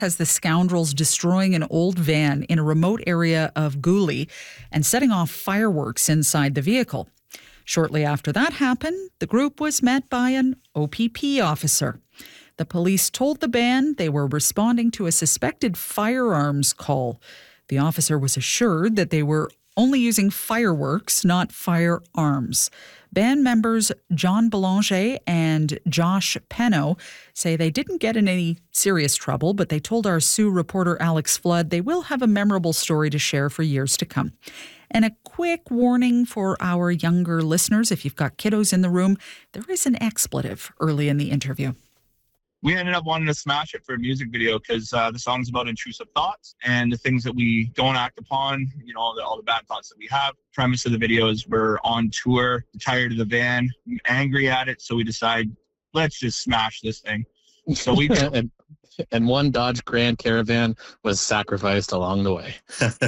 Has the scoundrels destroying an old van in a remote area of Gooley and setting off fireworks inside the vehicle. Shortly after that happened, the group was met by an OPP officer. The police told the band they were responding to a suspected firearms call. The officer was assured that they were only using fireworks, not firearms. Band members John Belanger and Josh Penno say they didn't get in any serious trouble, but they told our Sioux reporter Alex Flood they will have a memorable story to share for years to come. And a quick warning for our younger listeners, if you've got kiddos in the room, there is an expletive early in the interview. We ended up wanting to smash it for a music video because the song's about intrusive thoughts and the things that we don't act upon, all the bad thoughts that we have. Premise of the video is we're on tour, tired of the van, angry at it, so we decide, let's just smash this thing. So we and one Dodge Grand Caravan was sacrificed along the way.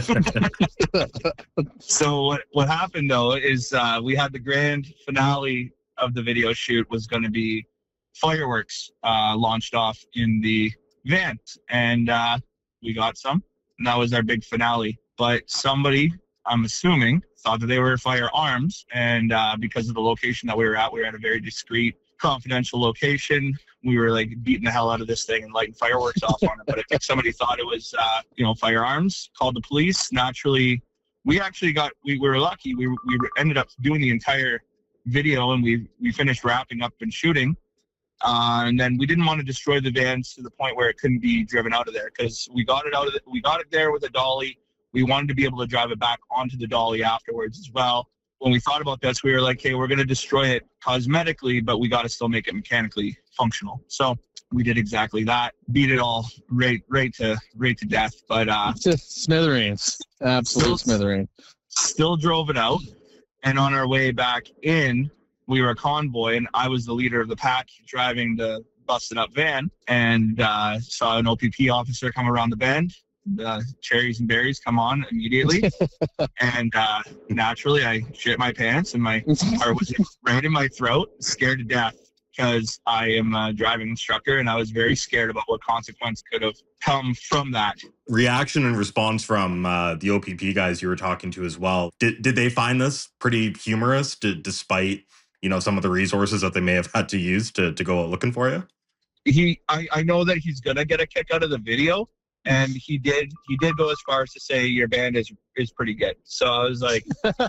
So what happened, though, is we had the grand finale of the video shoot was going to be fireworks launched off in the van, and we got some, and that was our big finale. But somebody, I'm assuming, thought that they were firearms, and because of the location that we were at a very discreet, confidential location. We were like beating the hell out of this thing and lighting fireworks off on it. But I think somebody thought it was firearms, called the police. Naturally, we were lucky. We ended up doing the entire video, and we finished wrapping up and shooting. And then we didn't want to destroy the vans to the point where it couldn't be driven out of there, because we got it there with a dolly. We wanted to be able to drive it back onto the dolly afterwards as well. When we thought about this, we were like, hey, we're going to destroy it cosmetically, but we got to still make it mechanically functional. So we did exactly that. Beat it all right to death. But just smithereens, absolute smithereens. Still drove it out, and on our way back in, we were a convoy, and I was the leader of the pack driving the busted up van, and saw an OPP officer come around the bend. The cherries and berries come on immediately. And naturally, I shit my pants, and my heart was right in my throat, scared to death, because I am a driving instructor, and I was very scared about what consequence could have come from that. Reaction and response from the OPP guys you were talking to as well. Did they find this pretty humorous, despite some of the resources that they may have had to use to go looking for you? I know that he's gonna get a kick out of the video, and he did go as far as to say your band is pretty good. So I was like,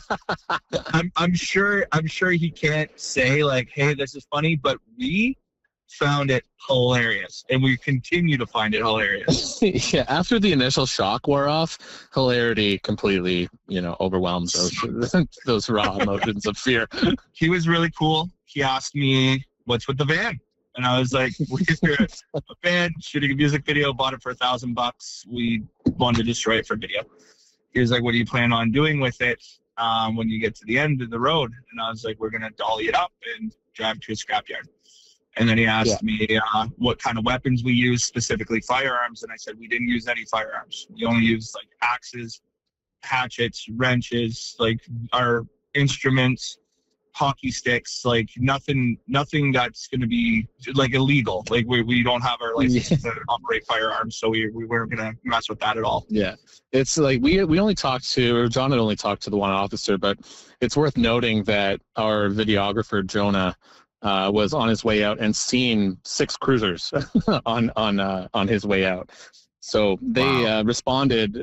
I'm sure he can't say like, hey, this is funny, but we found it hilarious, and we continue to find it hilarious. Yeah, after the initial shock wore off, hilarity completely, overwhelms those raw emotions of fear. He was really cool. He asked me, what's with the van? And I was like, we're a band shooting a music video, bought it for $1,000. We wanted to destroy it for video. He was like, what do you plan on doing with it when you get to the end of the road? And I was like, we're going to dolly it up and drive to a scrapyard. And then he asked me what kind of weapons we use, specifically firearms. And I said, we didn't use any firearms. We only used like axes, hatchets, wrenches, like our instruments, hockey sticks, like nothing that's going to be like illegal. Like we don't have our license to operate firearms, so we weren't going to mess with that at all. Yeah, it's like we only talked to, or John had only talked to the one officer, but it's worth noting that our videographer Jonah was on his way out and seen 6 cruisers on his way out. So they responded,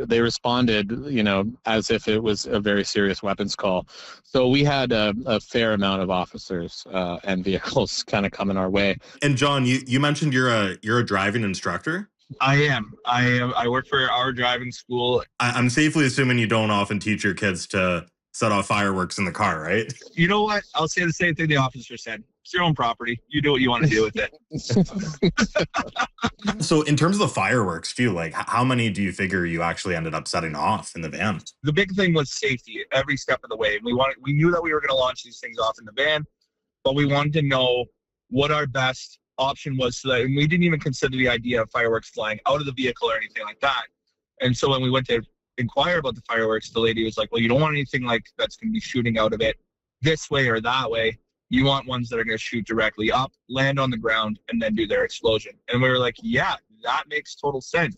as if it was a very serious weapons call. So we had a fair amount of officers and vehicles kind of coming our way. And John, you mentioned you're a driving instructor? I am. I work for our driving school. I'm safely assuming you don't often teach your kids to set off fireworks in the car, right? You know what? I'll say the same thing the officer said. It's your own property. You do what you want to do with it. So in terms of the fireworks too, like how many do you figure you actually ended up setting off in the van? The big thing was safety every step of the way. We knew that we were going to launch these things off in the van, but we wanted to know what our best option was, so that, and we didn't even consider the idea of fireworks flying out of the vehicle or anything like that. And so when we went to inquire about the fireworks, the lady was like, well, you don't want anything like that's going to be shooting out of it this way or that way. You want ones that are going to shoot directly up, land on the ground, and then do their explosion. And we were like, yeah, that makes total sense.